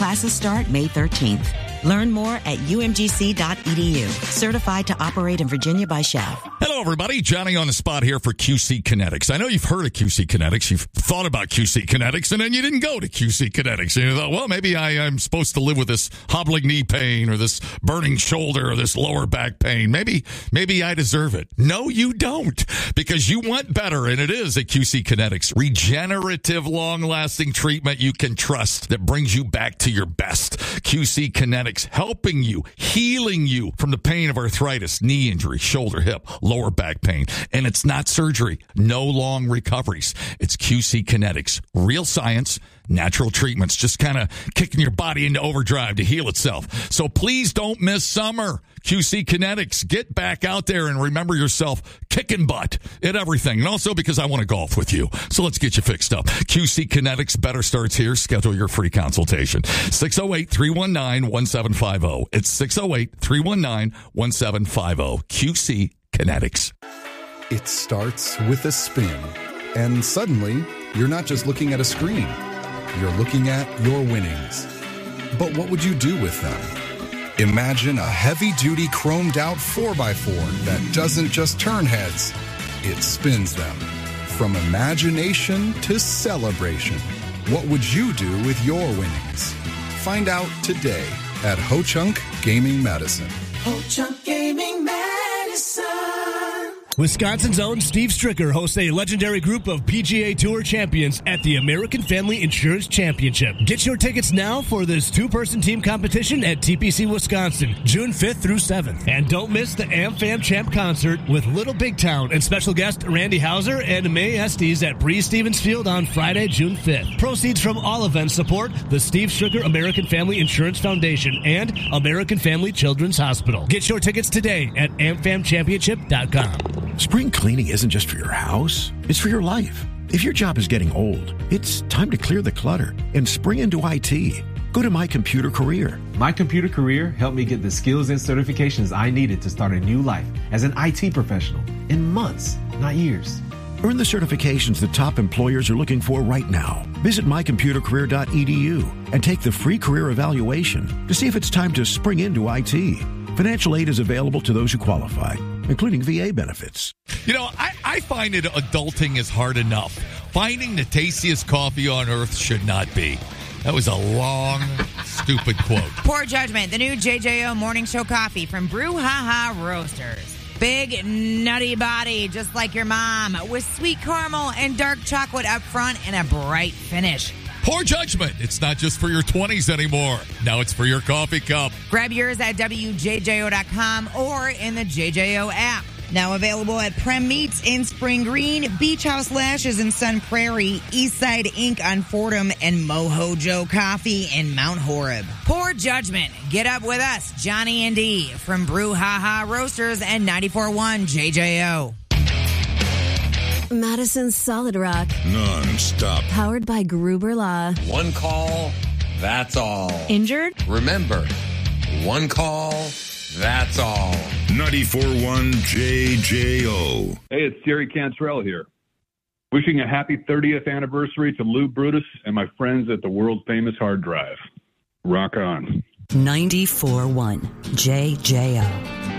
Classes start May 13th. Learn more at umgc.edu. Certified to operate in Virginia by Shell. Hello, everybody. Johnny on the spot here for QC Kinetics. I know you've heard of QC Kinetics. You've thought about QC Kinetics, and then you didn't go to QC Kinetics. And you thought, well, maybe I'm supposed to live with this hobbling knee pain or this burning shoulder or this lower back pain. Maybe I deserve it. No, you don't, because you want better, and it is at QC Kinetics. Regenerative, long-lasting treatment you can trust that brings you back to your best. QC Kinetics, helping you, healing you from the pain of arthritis, knee injury, shoulder, hip, lower back pain. And it's not surgery. No long recoveries. It's QC Kinetics. Real science, natural treatments, just kind of kicking your body into overdrive to heal itself. So please don't miss summer. QC Kinetics. Get back out there and remember yourself kicking butt at everything. And also because I want to golf with you. So let's get you fixed up. QC Kinetics. Better starts here. Schedule your free consultation. 608-319-1750. It's 608-319-1750. QC Kinetics. It starts with a spin. And suddenly, you're not just looking at a screen. You're looking at your winnings. But what would you do with them? Imagine a heavy-duty chromed-out 4x4 that doesn't just turn heads, it spins them. From imagination to celebration, what would you do with your winnings? Find out today at Ho-Chunk Gaming Medicine. Ho-Chunk Gaming Medicine. Wisconsin's own Steve Stricker hosts a legendary group of PGA Tour champions at the American Family Insurance Championship. Get your tickets now for this two-person team competition at TPC Wisconsin, June 5th through 7th. And don't miss the AmFam Champ concert with Little Big Town and special guest Randy Hauser and May Estes at Breeze Stevens Field on Friday, June 5th. Proceeds from all events support the Steve Stricker American Family Insurance Foundation and American Family Children's Hospital. Get your tickets today at amfamchampionship.com. Spring cleaning isn't just for your house, it's for your life. If your job is getting old, it's time to clear the clutter and spring into IT. Go to My Computer Career. My Computer Career helped me get the skills and certifications I needed to start a new life as an IT professional in months, not years. Earn the certifications the top employers are looking for right now. Visit mycomputercareer.edu and take the free career evaluation to see if it's time to spring into IT. Financial aid is available to those who qualify, including VA benefits. You know, I find it adulting is hard enough. Finding the tastiest coffee on earth should not be. That was a long, stupid quote. Poor Judgment, the new JJO Morning Show coffee from Brew Ha Ha Roasters. Big, nutty body, just like your mom, with sweet caramel and dark chocolate up front and a bright finish. Poor Judgment. It's not just for your 20s anymore. Now it's for your coffee cup. Grab yours at WJJO.com or in the JJO app. Now available at Prem Meats in Spring Green, Beach House Lashes in Sun Prairie, Eastside Inc. on Fordham, and Moho Joe Coffee in Mount Horeb. Poor Judgment. Get up with us, Johnny and Dee, from Brew Ha Ha Roasters and 94.1 JJO. Madison's Solid Rock. Non-stop. Powered by Gruber Law. One call, that's all. Injured? Remember, one call, that's all. 94.1 JJO. Hey, it's Jerry Cantrell here. Wishing a happy 30th anniversary to Lou Brutus and my friends at the world famous Hard Drive. Rock on. 94.1 JJO.